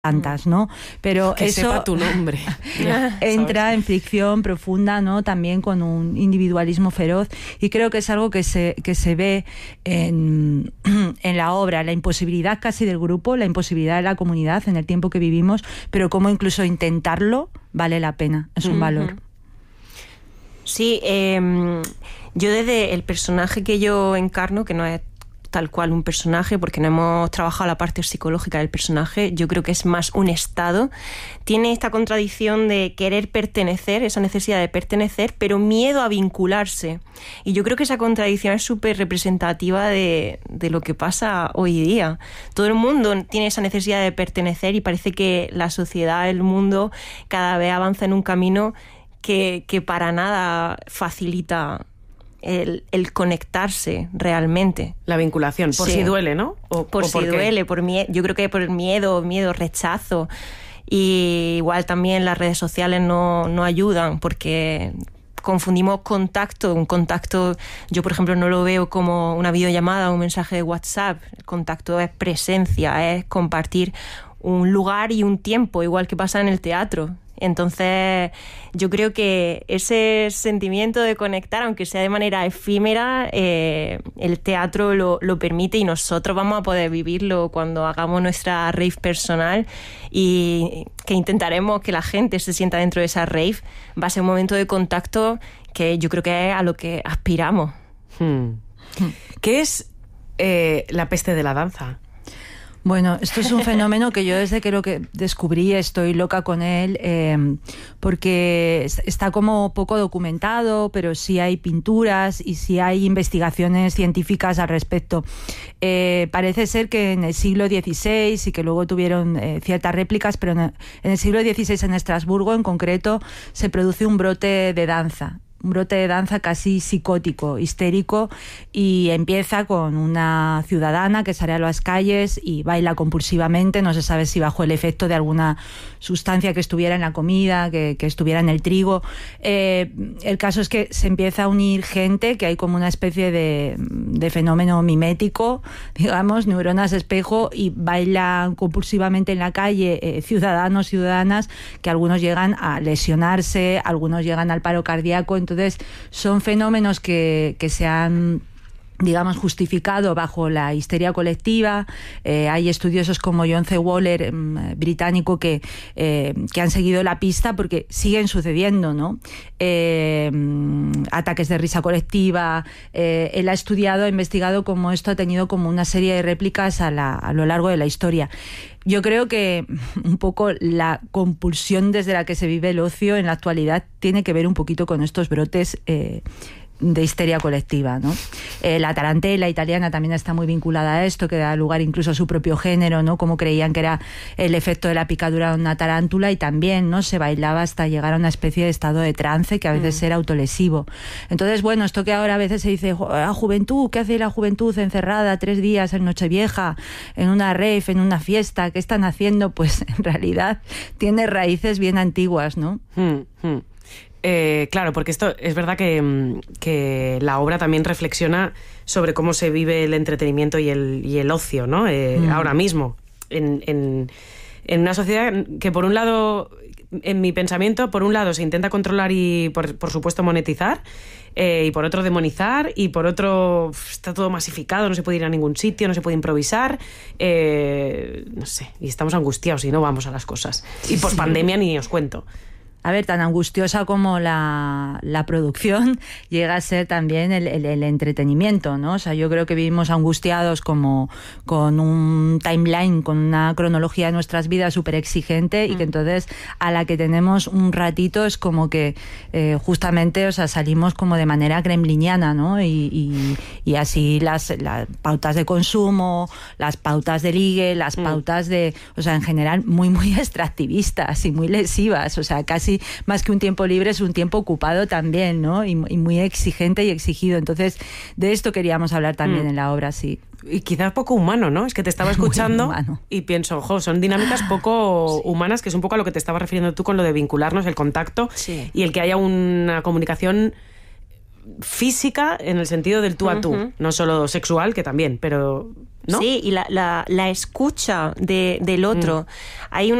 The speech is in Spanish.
tantas, ¿no? Pero que eso sepa tu nombre. Ya, entra en fricción profunda, ¿no? También con un individualismo feroz, y creo que es algo que se ve en la obra, la imposibilidad casi del grupo, la imposibilidad de la comunidad en el tiempo que vivimos, pero cómo incluso intentarlo vale la pena, es un valor. Sí, yo desde el personaje que yo encarno, que no es tal cual un personaje, porque no hemos trabajado la parte psicológica del personaje, yo creo que es más un estado, tiene esta contradicción de querer pertenecer, esa necesidad de pertenecer, pero miedo a vincularse. Y yo creo que esa contradicción es súper representativa de lo que pasa hoy día. Todo el mundo tiene esa necesidad de pertenecer y parece que la sociedad, el mundo, cada vez avanza en un camino que para nada facilita el conectarse realmente. La vinculación, por si duele, ¿no? Por si duele, yo creo que por el miedo, rechazo. Y igual también las redes sociales no ayudan, porque confundimos un contacto, yo por ejemplo no lo veo como una videollamada o un mensaje de WhatsApp. El contacto es presencia, es compartir un lugar y un tiempo, igual que pasa en el teatro. Entonces, yo creo que ese sentimiento de conectar, aunque sea de manera efímera, el teatro lo permite, y nosotros vamos a poder vivirlo cuando hagamos nuestra rave personal, y que intentaremos que la gente se sienta dentro de esa rave. Va a ser un momento de contacto que yo creo que es a lo que aspiramos. ¿Qué es la peste de la danza? Bueno, esto es un fenómeno que yo desde que lo que descubrí estoy loca con él, porque está como poco documentado, pero sí hay pinturas y sí hay investigaciones científicas al respecto. Parece ser que en el siglo XVI, y que luego tuvieron ciertas réplicas, pero en el siglo XVI en Estrasburgo en concreto se produce un brote de danza. Un brote de danza casi psicótico, histérico, y empieza con una ciudadana que sale a las calles y baila compulsivamente, no se sabe si bajo el efecto de alguna sustancia que estuviera en la comida, que estuviera en el trigo. El caso es que se empieza a unir gente, que hay como una especie de fenómeno mimético, digamos, neuronas espejo, y bailan compulsivamente en la calle ciudadanos, ciudadanas, que algunos llegan a lesionarse, algunos llegan al paro cardíaco. Entonces, son fenómenos que se han, digamos, justificado bajo la histeria colectiva. Hay estudiosos como John C. Waller, británico, que han seguido la pista porque siguen sucediendo, ¿no? Ataques de risa colectiva. Él ha estudiado, ha investigado cómo esto ha tenido como una serie de réplicas a lo largo de la historia. Yo creo que un poco la compulsión desde la que se vive el ocio en la actualidad tiene que ver un poquito con estos brotes de histeria colectiva, ¿no? La tarantela italiana también está muy vinculada a esto, que da lugar incluso a su propio género, ¿no? Como creían que era el efecto de la picadura de una tarántula, y también, ¿no? Se bailaba hasta llegar a una especie de estado de trance que a veces era autolesivo. Entonces, bueno, esto que ahora a veces se dice, la juventud, ¿qué hace la juventud encerrada 3 días en Nochevieja, en una rave, en una fiesta? ¿Qué están haciendo? Pues en realidad tiene raíces bien antiguas, ¿no? Claro, porque esto es verdad que la obra también reflexiona sobre cómo se vive el entretenimiento y el ocio, ¿no? Ahora mismo, en una sociedad que, por un lado, en mi pensamiento, por un lado se intenta controlar y, por supuesto, monetizar, y por otro demonizar, y por otro está todo masificado, no se puede ir a ningún sitio, no se puede improvisar, no sé, y estamos angustiados y no vamos a las cosas. Y pospandemia ni os cuento. A ver, tan angustiosa como la producción llega a ser también el entretenimiento, ¿no? O sea, yo creo que vivimos angustiados como con un timeline, con una cronología de nuestras vidas súper exigente, y que entonces a la que tenemos un ratito es como que justamente, o sea, salimos como de manera gremliniana, ¿no? Y así las pautas de consumo, las pautas de ligue, las pautas de, o sea, en general muy, muy extractivistas y muy lesivas, o sea, casi más que un tiempo libre es un tiempo ocupado también, ¿no? Y muy exigente y exigido. Entonces, de esto queríamos hablar también en la obra, sí. Y quizás poco humano, ¿no? Es que te estaba escuchando y pienso, son dinámicas poco humanas, que es un poco a lo que te estabas refiriendo tú con lo de vincularnos, el contacto, y el que haya una comunicación física en el sentido del tú a tú, no solo sexual, que también, pero ¿no? Sí, y la escucha del otro. Hay